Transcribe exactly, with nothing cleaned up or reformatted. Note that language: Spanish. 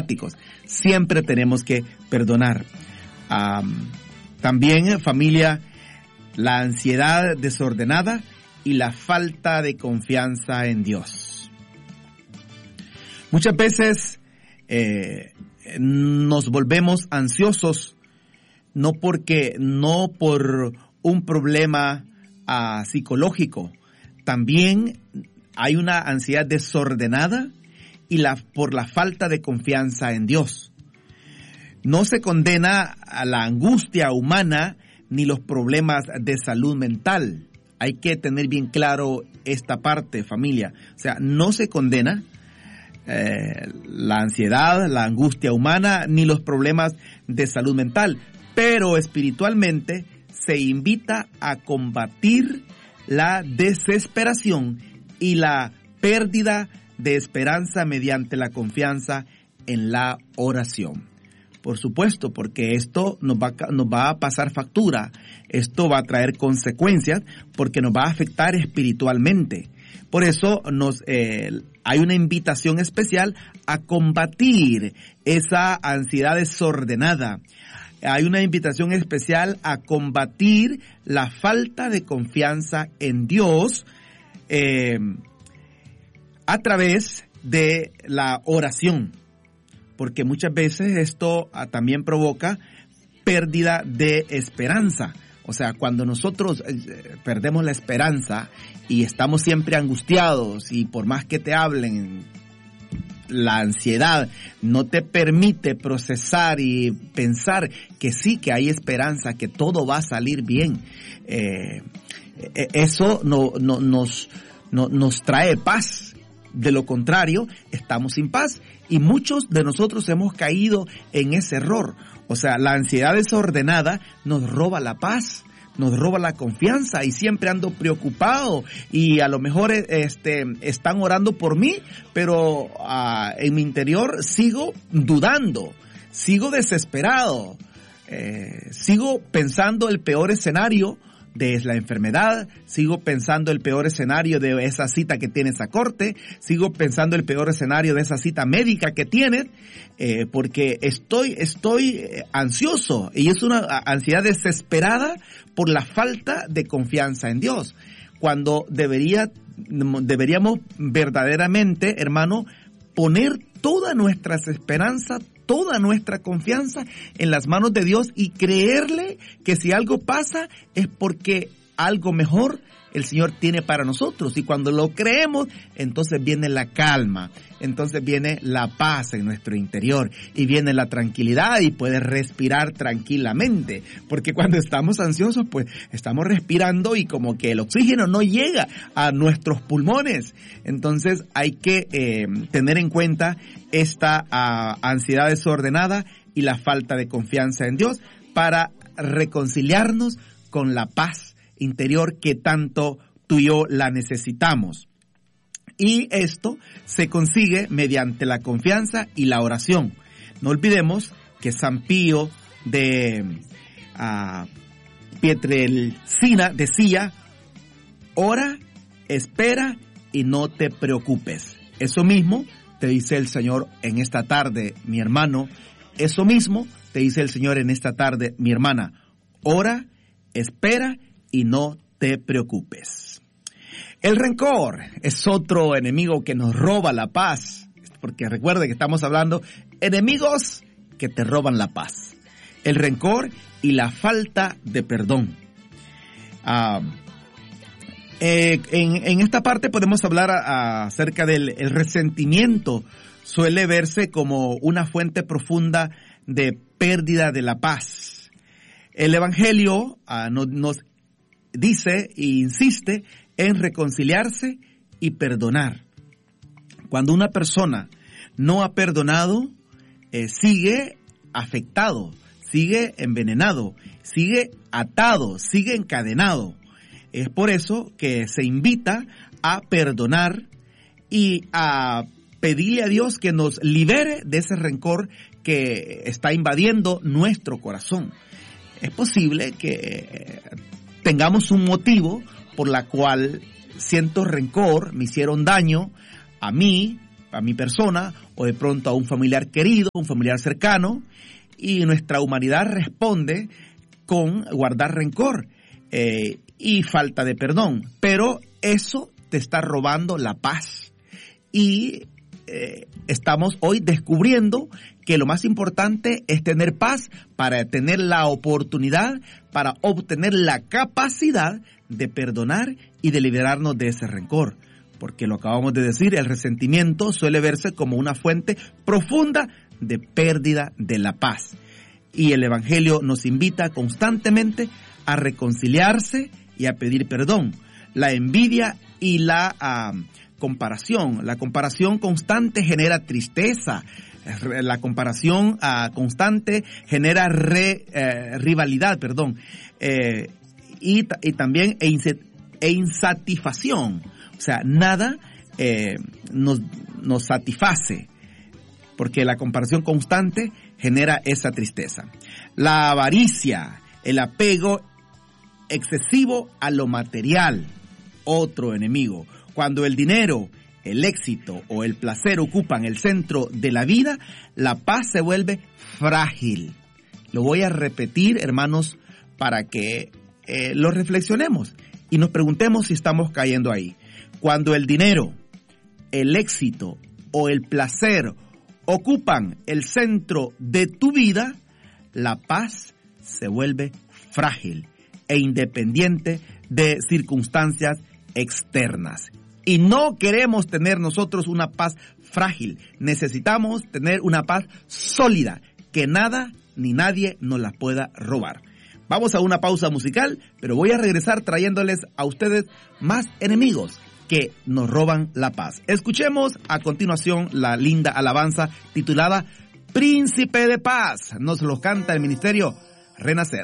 automáticos. Siempre tenemos que perdonar. Um, también, familia, la ansiedad desordenada y la falta de confianza en Dios. Muchas veces eh, nos volvemos ansiosos no porque no por un problema uh, psicológico. También hay una ansiedad desordenada y la, por la falta de confianza en Dios. No se condena a la angustia humana ni los problemas de salud mental. Hay que tener bien claro esta parte, familia. O sea, no se condena eh, la ansiedad, la angustia humana, ni los problemas de salud mental. Pero espiritualmente se invita a combatir la desesperación y la pérdida de esperanza mediante la confianza en la oración. Por supuesto, porque esto nos va, nos va a pasar factura, esto va a traer consecuencias, porque nos va a afectar espiritualmente. Por eso nos eh, hay una invitación especial a combatir esa ansiedad desordenada. Hay una invitación especial a combatir la falta de confianza en Dios eh, a través de la oración. Porque muchas veces esto también provoca pérdida de esperanza. O sea, cuando nosotros perdemos la esperanza y estamos siempre angustiados y por más que te hablen, la ansiedad no te permite procesar y pensar que sí, que hay esperanza, que todo va a salir bien. Eh, eso no, no, nos, no, nos trae paz. De lo contrario, estamos sin paz. Y muchos de nosotros hemos caído en ese error. O sea, la ansiedad desordenada nos roba la paz, nos roba la confianza y siempre ando preocupado y a lo mejor este, están orando por mí, pero uh, en mi interior sigo dudando, sigo desesperado, eh, sigo pensando el peor escenario de la enfermedad, sigo pensando el peor escenario de esa cita que tienes a corte, sigo pensando el peor escenario de esa cita médica que tienes, eh, porque estoy, estoy ansioso y es una ansiedad desesperada por la falta de confianza en Dios, cuando debería, deberíamos verdaderamente, hermano, poner todas nuestras esperanzas, toda nuestra confianza en las manos de Dios y creerle que si algo pasa es porque algo mejor el Señor tiene para nosotros. Y cuando lo creemos, entonces viene la calma, entonces viene la paz en nuestro interior y viene la tranquilidad y puedes respirar tranquilamente. Porque cuando estamos ansiosos, pues estamos respirando y como que el oxígeno no llega a nuestros pulmones. Entonces hay que eh, tener en cuenta esta uh, ansiedad desordenada y la falta de confianza en Dios para reconciliarnos con la paz interior que tanto tú y yo la necesitamos. Y esto se consigue mediante la confianza y la oración. No olvidemos que San Pío de uh, Pietrelcina decía, ora, espera y no te preocupes. Eso mismo te dice el Señor en esta tarde, mi hermano. Eso mismo te dice el Señor en esta tarde, mi hermana. Ora, espera y no te preocupes. El rencor es otro enemigo que nos roba la paz. Porque recuerde que estamos hablando enemigos que te roban la paz. El rencor y la falta de perdón. Ah, eh, en, en esta parte podemos hablar a, a, acerca del el resentimiento. Suele verse como una fuente profunda de pérdida de la paz. El Evangelio ah, no, nos dice e insiste en reconciliarse y perdonar. Cuando una persona no ha perdonado, eh, sigue afectado, sigue envenenado, sigue atado, sigue encadenado. Es por eso que se invita a perdonar y a pedirle a Dios que nos libere de ese rencor que está invadiendo nuestro corazón. Es posible que tengamos un motivo por la cual siento rencor, me hicieron daño a mí a mi persona o de pronto a un familiar querido, un familiar cercano, y nuestra humanidad responde con guardar rencor eh, y falta de perdón. Pero eso te está robando la paz. Y eh, estamos hoy descubriendo que lo más importante es tener paz para tener la oportunidad, para obtener la capacidad de perdonar y de liberarnos de ese rencor. Porque lo acabamos de decir, el resentimiento suele verse como una fuente profunda de pérdida de la paz. Y el Evangelio nos invita constantemente a reconciliarse y a pedir perdón. La envidia y la uh, comparación. La comparación constante genera tristeza. La comparación uh, constante genera re, eh, rivalidad, perdón. Eh, y, y también e, inset, e insatisfacción. O sea, nada eh, nos, nos satisface, porque la comparación constante genera esa tristeza. La avaricia, el apego excesivo a lo material, otro enemigo. Cuando el dinero, el éxito o el placer ocupan el centro de la vida, la paz se vuelve frágil. Lo voy a repetir, hermanos, para que eh, lo reflexionemos y nos preguntemos si estamos cayendo ahí. Cuando el dinero, el éxito o el placer ocupan el centro de tu vida, la paz se vuelve frágil e independiente de circunstancias externas. Y no queremos tener nosotros una paz frágil. Necesitamos tener una paz sólida, que nada ni nadie nos la pueda robar. Vamos a una pausa musical, pero voy a regresar trayéndoles a ustedes más enemigos que nos roban la paz. Escuchemos a continuación la linda alabanza titulada Príncipe de Paz. Nos lo canta el Ministerio Renacer.